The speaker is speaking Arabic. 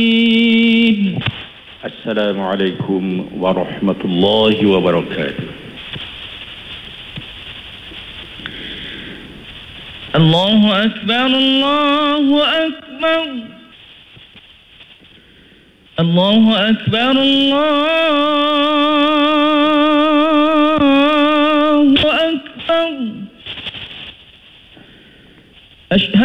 السلام عليكم ورحمة الله وبركاته. الله أكبر الله أكبر الله أكبر الله أكبر. أشهد